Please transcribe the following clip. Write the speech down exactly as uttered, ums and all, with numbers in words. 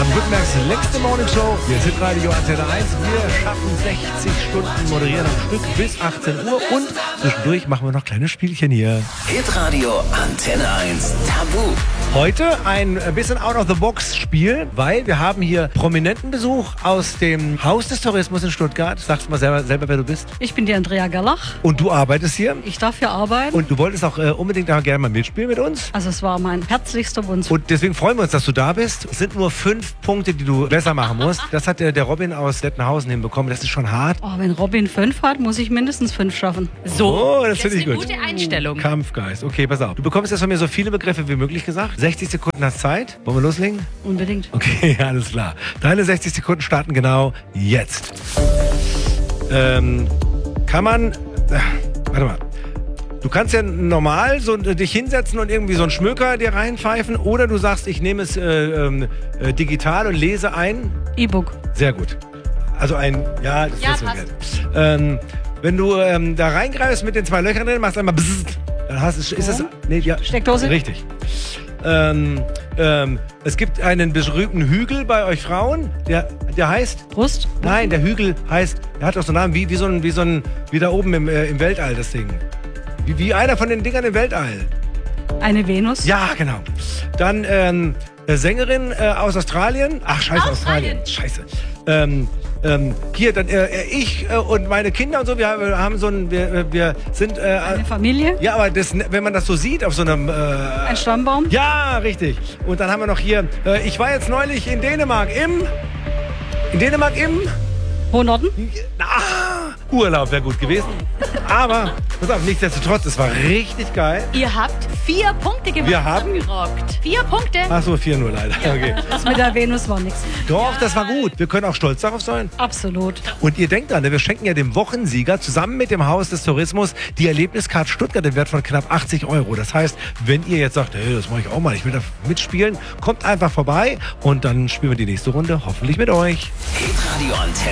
Baden-Württembergs längste Morningshow. Hier ist Hitradio Antenne eins. Wir schaffen sechzig Stunden moderieren am Stück bis achtzehn Uhr und zwischendurch machen wir noch kleine Spielchen hier. Hitradio Antenne eins Tabu. Heute ein bisschen Out-of-the-Box-Spiel, weil wir haben hier prominenten Besuch aus dem Haus des Tourismus in Stuttgart. Sagst du mal selber, selber, wer du bist. Ich bin die Andrea Gerlach. Und du arbeitest hier. Ich darf hier arbeiten. Und du wolltest auch äh, unbedingt auch gerne mal mitspielen mit uns. Also es war mein herzlichster Wunsch. Und deswegen freuen wir uns, dass du da bist. Es sind nur fünf Punkte, die du besser machen musst. Das hat der, der Robin aus Lettenhausen hinbekommen. Das ist schon hart. Oh, wenn Robin fünf hat, muss ich mindestens fünf schaffen. So, Oh, das finde ich eine gut. gute Einstellung. Kampfgeist. Okay, pass auf. Du bekommst jetzt von mir so viele Begriffe wie möglich gesagt. sechzig Sekunden hast Zeit. Wollen wir loslegen? Unbedingt. Okay, alles klar. Deine sechzig Sekunden starten genau jetzt. Ähm, kann man... Äh, warte mal. Du kannst ja normal so, äh, dich hinsetzen und irgendwie so einen Schmöker dir reinpfeifen. Oder du sagst, ich nehme es äh, ähm, äh, digital und lese ein. E-Book. Sehr gut. Also ein... Ja, das Ja, ist so passt. geil. Ähm, wenn du ähm, da reingreifst mit den zwei Löchern drin, machst einmal bzzzt, dann hast du... Ist das... Nee, ja, Steckdose? Richtig. Ähm, ähm, es gibt einen berühmten Hügel bei euch Frauen, der, der heißt... Brust? Nein, der Hügel heißt... Der hat doch so einen Namen wie, wie so ein... Wie, so ein, wie da oben im, äh, im Weltall, das Ding. Wie, wie einer von den Dingern im Weltall. Eine Venus? Ja, genau. Dann ähm, äh, Sängerin äh, aus Australien. Ach, scheiße, Australien. Australien. Scheiße. Ähm, ähm, hier, dann äh, äh, ich äh, und meine Kinder und so, wir, wir haben so ein... Wir, wir sind... Äh, Eine Familie? ja, aber das, wenn man das so sieht auf so einem... Äh, Ein Stammbaum? ja, richtig. Und dann haben wir noch hier, äh, ich war jetzt neulich in Dänemark im, in Dänemark im, Hohen Norden? ah, Urlaub wäre gut gewesen. Aber, pass auf, nichtsdestotrotz, es war richtig geil. Ihr habt vier Punkte gemacht. Wir haben- gerockt. Vier Punkte. Ach so, vier nur leider. Okay. Das mit der Venus war nichts. Doch, das war gut. Wir können auch stolz darauf sein. Absolut. Und ihr denkt dran, wir schenken ja dem Wochensieger zusammen mit dem Haus des Tourismus die Erlebniskarte Stuttgart im Wert von knapp achtzig Euro. Das heißt, wenn ihr jetzt sagt, hey, das mache ich auch mal, ich will da mitspielen, kommt einfach vorbei und dann spielen wir die nächste Runde hoffentlich mit euch. Hitradio Antenne